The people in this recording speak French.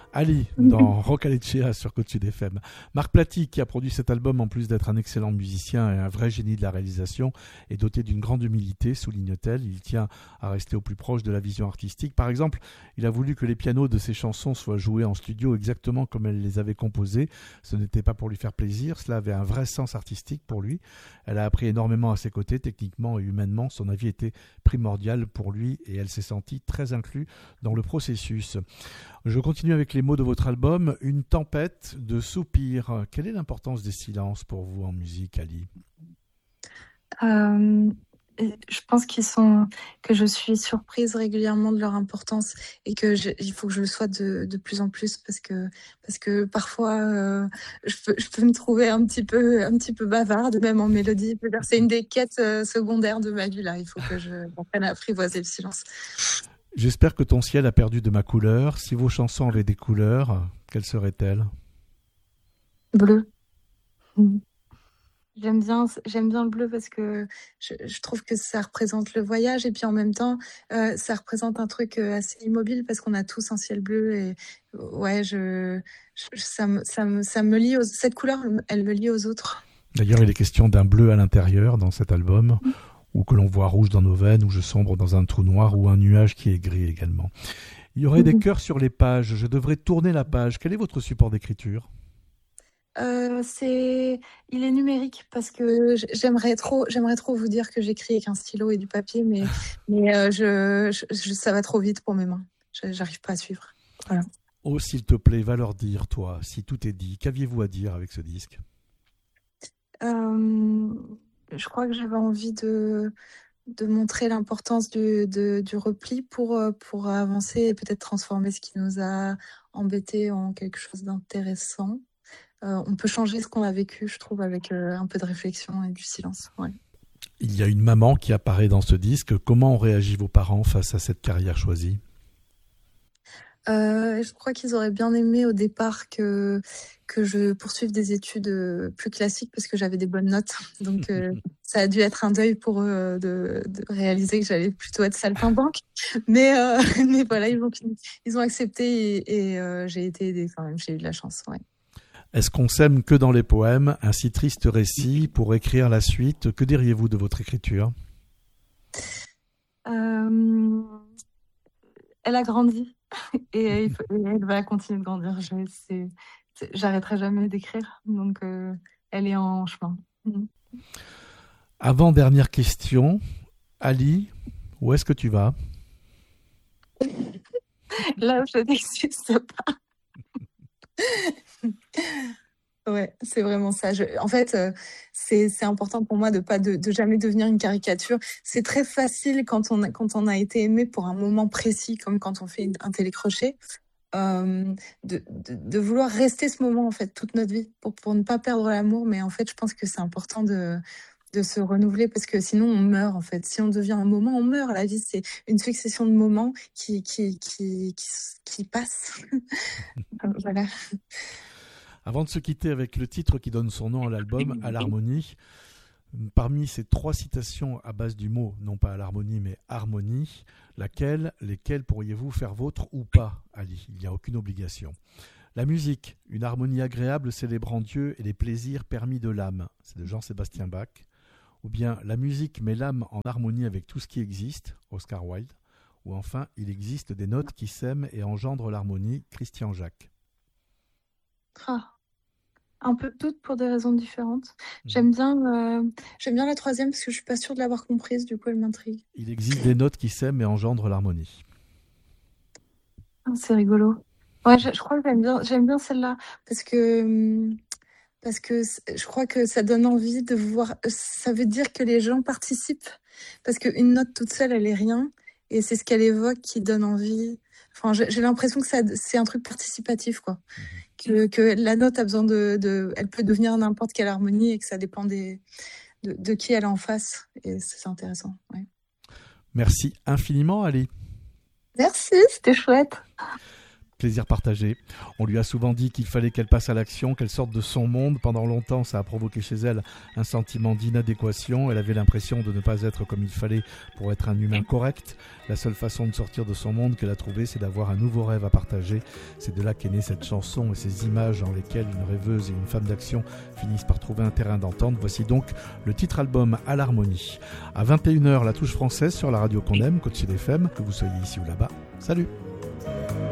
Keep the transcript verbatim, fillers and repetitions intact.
Ali, dans Rock Alecea sur Côte Sud F M. Marc Platy, qui a produit cet album, en plus d'être un excellent musicien et un vrai génie de la réalisation, est doté d'une grande humilité, souligne-t-elle. Il tient à rester au plus proche de la vision artistique. Par exemple, il a voulu que les pianos de ses chansons soient joués en studio exactement comme elle les avait composés. Ce n'était pas pour lui faire plaisir, cela avait un vrai sens artistique pour lui. Elle a appris énormément à ses côtés, techniquement et humainement. Son avis était primordial pour lui et elle s'est sentie très inclue dans le processus. Je continue avec les mots de votre album. Une tempête de soupirs. Quelle est l'importance des silences pour vous en musique, Ali ? euh, Je pense qu'ils sont, que je suis surprise régulièrement de leur importance et que je, il faut que je le sois de, de plus en plus parce que, parce que parfois euh, je, peux, je peux me trouver un petit peu, un petit peu bavarde, même en mélodie. C'est une des quêtes euh, secondaires de ma vie là. Il faut que je apprenne à apprivoiser le silence. J'espère que ton ciel a perdu de ma couleur. Si vos chansons avaient des couleurs, quelles seraient-elles ? Bleu. J'aime bien, j'aime bien le bleu parce que je, je trouve que ça représente le voyage et puis en même temps, euh, ça représente un truc assez immobile parce qu'on a tous un ciel bleu et ouais, je, je ça me, ça me, ça me lie aux, cette couleur, elle me lie aux autres. D'ailleurs, il est question d'un bleu à l'intérieur dans cet album. Mmh. Ou que l'on voit rouge dans nos veines, ou je sombre dans un trou noir, ou un nuage qui est gris également. Il y aurait des cœurs sur les pages, je devrais tourner la page. Quel est votre support d'écriture ? euh, c'est... Il est numérique, parce que j'aimerais trop, j'aimerais trop vous dire que j'écris avec un stylo et du papier, mais, mais euh, je, je, ça va trop vite pour mes mains. Je, j'arrive pas à suivre. Voilà. Oh, s'il te plaît, va leur dire, toi, si tout est dit. Qu'aviez-vous à dire avec ce disque ? euh... Je crois que j'avais envie de, de montrer l'importance du, de, du repli pour, pour avancer et peut-être transformer ce qui nous a embêtés en quelque chose d'intéressant. Euh, on peut changer ce qu'on a vécu, je trouve, avec euh, un peu de réflexion et du silence. Ouais. Il y a une maman qui apparaît dans ce disque. Comment ont réagi vos parents face à cette carrière choisie ? Euh, je crois qu'ils auraient bien aimé au départ que, que je poursuive des études plus classiques parce que j'avais des bonnes notes. Donc, euh, ça a dû être un deuil pour eux euh, de, de réaliser que j'allais plutôt être saltimbanque. Mais, euh, mais voilà, ils ont, ils ont accepté et, et euh, j'ai été aidée. Enfin, j'ai eu de la chance. Ouais. Est-ce qu'on s'aime que dans les poèmes ? Un si triste récit pour écrire la suite. Que diriez-vous de votre écriture ? euh, Elle a grandi. Et, il faut, et elle va continuer de grandir. Je, c'est, c'est, j'arrêterai jamais d'écrire, donc euh, elle est en chemin. Mmh. Avant dernière question, Ali, où est-ce que tu vas ? Là où je n'existe pas. Ouais, c'est vraiment ça. Je, en fait, euh, c'est, c'est important pour moi de pas de, de jamais devenir une caricature. C'est très facile quand on a, quand on a été aimé pour un moment précis, comme quand on fait une, un télécrochet, euh, de, de, de vouloir rester ce moment en fait toute notre vie pour pour ne pas perdre l'amour. Mais en fait, je pense que c'est important de de se renouveler parce que sinon on meurt en fait. Si on devient un moment, on meurt. La vie, c'est une succession de moments qui qui qui qui, qui passent. Voilà. Avant de se quitter avec le titre qui donne son nom à l'album, à l'harmonie, parmi ces trois citations à base du mot, non pas à l'harmonie, mais harmonie, laquelle, lesquelles pourriez-vous faire vôtre ou pas, Ali ? Il n'y a aucune obligation. La musique, une harmonie agréable célébrant Dieu et les plaisirs permis de l'âme, c'est de Jean-Sébastien Bach. Ou bien la musique met l'âme en harmonie avec tout ce qui existe, Oscar Wilde. Ou enfin, il existe des notes qui s'aiment et engendrent l'harmonie, Christian Jacques. Ah, un peu toutes pour des raisons différentes. Mmh. J'aime bien, euh, j'aime bien la troisième parce que je suis pas sûre de l'avoir comprise, du coup elle m'intrigue. Il existe des notes qui s'aiment et engendrent l'harmonie. Ah, c'est rigolo. Ouais, je, je crois que j'aime bien, j'aime bien celle-là parce que parce que je crois que ça donne envie de voir. Ça veut dire que les gens participent parce qu'une note toute seule, elle est rien et c'est ce qu'elle évoque qui donne envie. Enfin, j'ai, j'ai l'impression que ça, c'est un truc participatif, quoi. Mmh. Que, que la note a besoin de, de, elle peut devenir n'importe quelle harmonie et que ça dépend des, de, de qui elle est en face. Et c'est intéressant. Ouais. Merci infiniment, Ali. Merci, c'était chouette. Plaisir partagé. On lui a souvent dit qu'il fallait qu'elle passe à l'action, qu'elle sorte de son monde. Pendant longtemps, ça a provoqué chez elle un sentiment d'inadéquation. Elle avait l'impression de ne pas être comme il fallait pour être un humain correct. La seule façon de sortir de son monde qu'elle a trouvé, c'est d'avoir un nouveau rêve à partager. C'est de là qu'est née cette chanson et ces images dans lesquelles une rêveuse et une femme d'action finissent par trouver un terrain d'entente. Voici donc le titre album À l'harmonie. À vingt et une heures, la touche française sur la radio qu'on aime, Côte Sud F M. Que vous soyez ici ou là-bas. Salut!